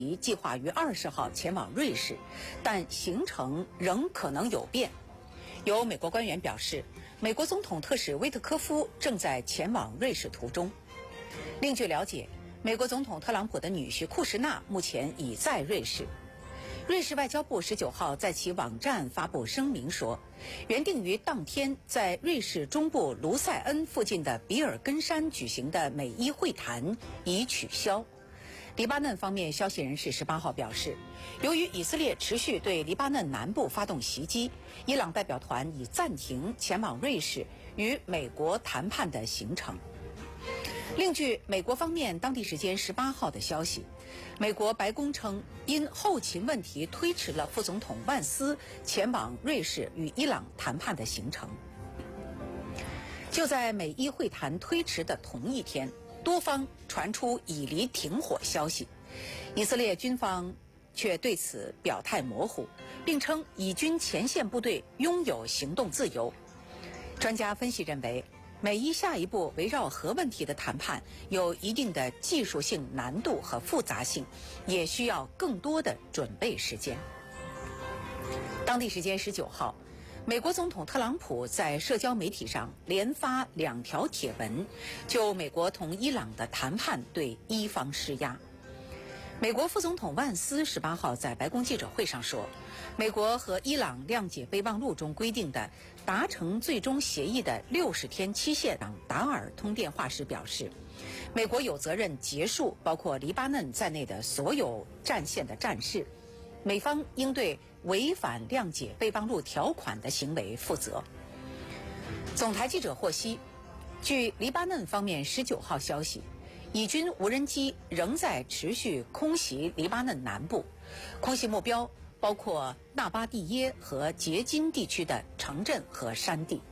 计划于20号前往瑞士，但行程仍可能有变。有美国官员表示，美国总统特使威特科夫正在前往瑞士途中。另据了解，美国总统特朗普的女婿库什纳目前已在瑞士。瑞士外交部19号在其网站发布声明说，原定于当天在瑞士中部卢塞恩附近的比尔根山举行的美伊会谈已取消。黎巴嫩方面消息人士18号表示，由于以色列持续对黎巴嫩南部发动袭击，伊朗代表团已暂停前往瑞士与美国谈判的行程。另据美国方面当地时间18号的消息，美国白宫称因后勤问题推迟了副总统万斯前往瑞士与伊朗谈判的行程。就在美伊会谈推迟的同一天，多方传出以黎停火消息，以色列军方却对此表态模糊，并称以军前线部队拥有行动自由。专家分析认为，美伊下一步围绕核问题的谈判有一定的技术性难度和复杂性，也需要更多的准备时间。当地时间19号，美国总统特朗普在社交媒体上连发2条帖文，就美国同伊朗的谈判对伊方施压。美国副总统万斯18号在白宫记者会上说，美国和伊朗谅解备忘录中规定的达成最终协议的60天期限。达尔通电话时表示，美国有责任结束包括黎巴嫩在内的所有战线的战事，美方应对违反谅解备忘录条款的行为负责。总台记者获悉，据黎巴嫩方面19号消息，以军无人机仍在持续空袭黎巴嫩南部，空袭目标包括纳巴蒂耶和杰金地区的城镇和山地。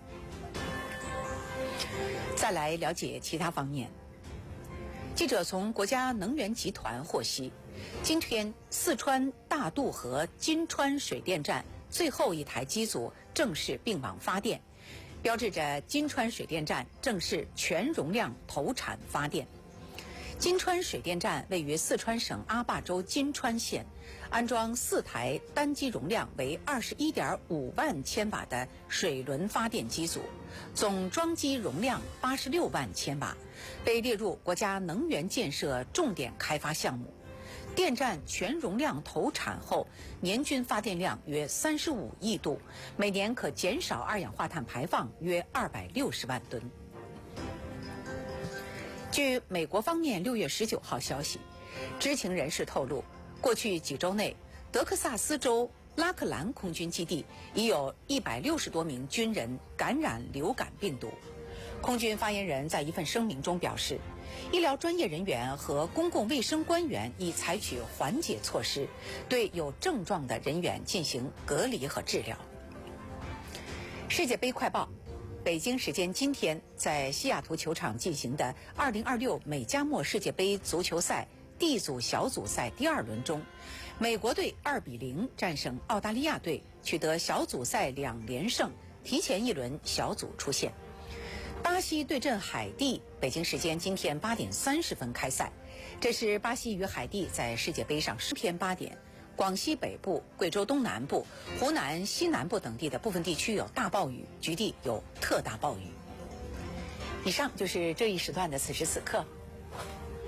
再来了解其他方面，记者从国家能源集团获悉，今天四川大渡河金川水电站最后一台机组正式并网发电，标志着金川水电站正式全容量投产发电。金川水电站位于四川省阿坝州金川县，安装4台单机容量为21.5万千瓦的水轮发电机组，总装机容量86万千瓦，被列入国家能源建设重点开发项目。电站全容量投产后，年均发电量约35亿度，每年可减少二氧化碳排放约260万吨。据美国方面6月19号消息，知情人士透露，过去几周内，德克萨斯州拉克兰空军基地已有160多名军人感染流感病毒。空军发言人在一份声明中表示，医疗专业人员和公共卫生官员已采取缓解措施，对有症状的人员进行隔离和治疗。世界杯快报，北京时间今天在西雅图球场进行的2026美加墨世界杯足球赛 D 组小组赛第2轮中，美国队2-0战胜澳大利亚队，取得小组赛2连胜，提前一轮小组出线。巴西对阵海地，北京时间今天8点30分开赛，这是巴西与海地在世界杯上天8点。广西北部、贵州东南部、湖南西南部等地的部分地区有大暴雨，局地有特大暴雨。以上就是这一时段的此时此刻。